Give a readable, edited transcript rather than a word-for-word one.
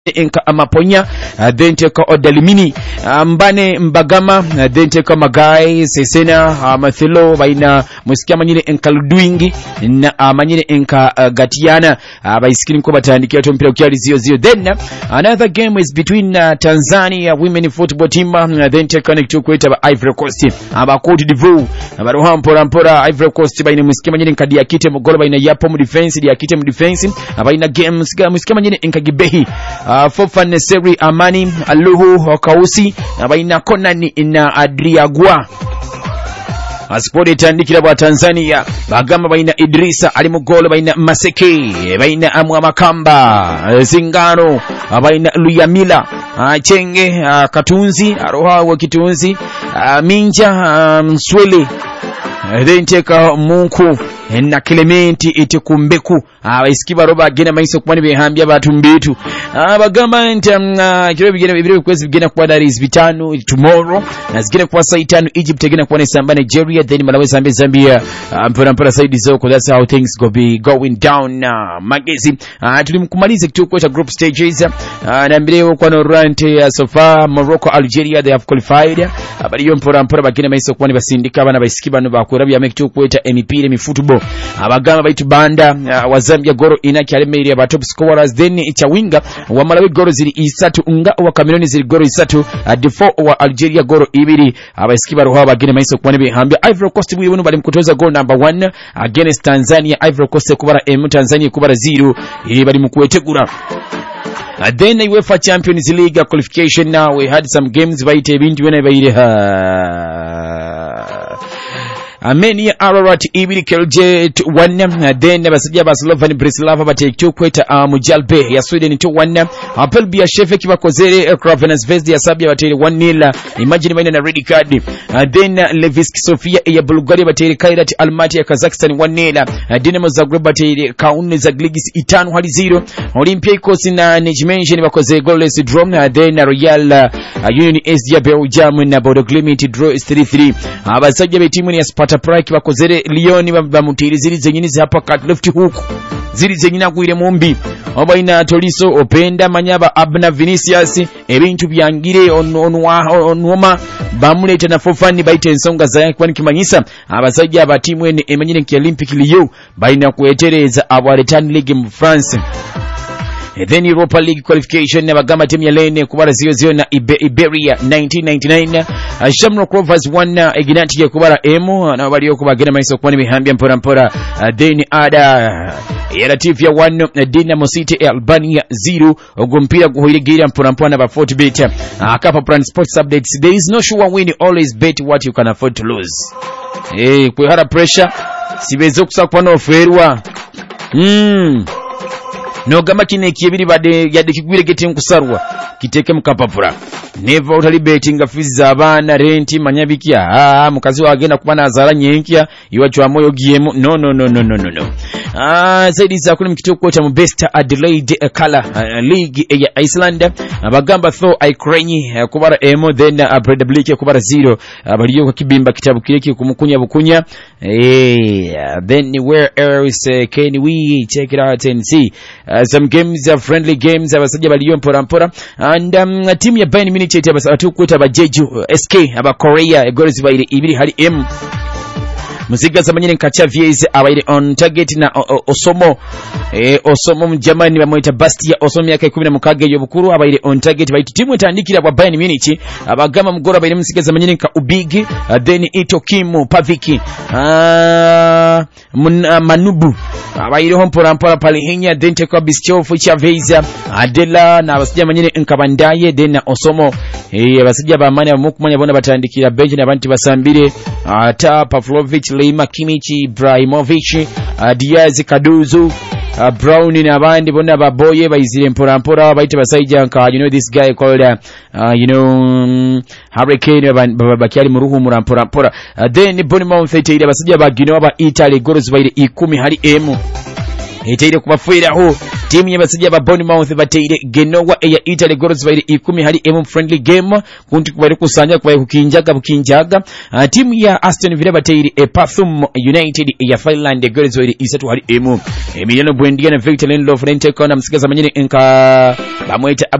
enka amaponya then teka odalimini mbane mbagama then teka magai sesena amathilo baina musikia manyine enka ludwingi na manyine enka gatiana baisikini ko batandikia to mpira kyali 0-0. Then another game is between Tanzania women football team then teka connect to kweta ba Ivory Coast aba Cote d'Ivoire abaruha mpora Ivory Coast baina musikia manyine enka diakite mugolo baina yapo mu defense diakite mu defense baina game musikia manyine enka gibehi Fofana Seri Amani Aluhu Okausi abaina Konani na Adriagwa Aspori tandikira bwa Tanzania bagamba baina Idrisa ali mugolo baina Maseke baina Amwa Makamba Zingano baina Luyamila Chenge Katunzi Aroha wa Kitunzi Minja Mswele then teka Munku na Clementi itikumbeku abaisikiba roba agena maiso kwani behambya abantu mbitu abagamba nti kiro bigena bikwezi bigena kwa Dar is bitano tomorrow na zigena kwa saa 5 Egypt igena kwa Samba Nigeria then Malawi Zambia mpora side zoko. That's how things be going down magezi tulimkumaliza kituko group stages na mbeleo kwa Norante so far Morocco Algeria they have qualified abali yo mpora bagena maiso kwani basindika bana baisikiba no bakurabya mekituko eta MPL mi football abagamba baitu banda wa Zambia goro inaki alemeri aba top scorers then ichawinga wa Malawi goro ziri 3 nga wa Cameroon ziri goro 3 default wa Algeria goro 2 abasikiba roha bagene maiso kwa nebe hambia Ivory Coast bwibono bali mkutoza goal number 1 against Tanzania. Ivory Coast kubara Tanzania kubara 0 bali mkuwetegura. Then UEFA Champions League qualification. Now we had some games baite bintu wena baire Armenia Ararat ibiri kelje 1 then basajja Slovan Bratislava bateke kweta Mujalbe ya Sweden 2-1 Apelbia Sheffield bakozere Crven's Zvezda ya Serbia batele 1-0 imagine baina na red card. Then Levski Sofia ya Bulgaria batele Kairat Almaty ya Kazakhstan 1-0 Dinamo Zagreb batele Kaunas Zagligis 5-0 Olympiacos na Nejmension bakoze goalless draw. Then Royal Union SD ya Belgium na Bodo Glimt draw 3-3 abasajja be timu ya Sparta Prague bakozere Lyon bamutiri ziri zenyini hapa kat left hook ziri zenyina kuire mumbi obaina Toliso Openda Manyaba Abna Vinicius ebintu byangire onwoma bamuleta na Fofani baite ensonga za kwani kimanyisa abasajja aba timu ene emanyine ki Olympic Lyon baina kuetereza aba return league mu France. Then Europa League qualification na bagama timu ya Lene kubara 0-0 na Iberia 1999 Shamrock Rovers 1 Ignati ya kubara emu na bali yoko bagena maiso kwani mihambia mpora then ada ya Latifia 1 Dinamo City Albania 0 ogumpira kuhirigira mpora na ba 40 bet Kapa Brand Sports updates. There is no sure win, always bet what you can afford to lose. Kuhara pressure sibezo kusakwa no ferwa no gama kine kibiri bade yade kigwire gete nkusarwa kiteke mukapapura never utali betting fees za abana renti manyabikia mukazi wagenda kubana azara nyenkya iwacho amoyo giemu no zaidi za kuni mkituko cha Best Adelaide Color League ya Iceland abagamba tho Ukraine kubara emo then Bredablik kubara 0 baliyo kwa kibimba kitabu kireki kumukunya bukunya then where else can we check it out and see some games are friendly games abasajja baliyo mpora and team ya Bayern Munich abasatu kweta bajeju SK aba Korea goals baire 2 hali M Musiga zamanyine Kachavies abaire on target na Osomo Germany bamoita Bastia Osomo yake 16 yobukuru abaire on target baiti timu etandikira kwa Bayern Munich abagama mugora baire musiga zamanyine ka Ubigi then Itokimu Paviki Manubu abaire hompora pale hinya then teka Bischoff Chavez Adela na basija manyine Nkabandaye then Osomo basija bamanya mukumanya bona batandikira bench na bantu basambire ata Pavlovic Leima Kimichi Ibrahimovic Diaz Kaduzu Brown na abandi bona baboye bayizire mpora baite basajja nka this guy called Hurricane bakyali mu ruhu mpora then Bournemouth ite basajja bagino aba Italy goals bayire 10 hali emu ite kubafira ho timu y'abasajja ba Bournemouth bateire Genoa eya Italy goals baire 10 hali emu friendly game kunti kubali kusanja kubaye kukinjaga timu ya Aston Villa bateire Pathum United ya Finland goals baire 3 hali emu Emiliano Buendia na Victor Lindelof rente kona msigaza manyine nka bamweta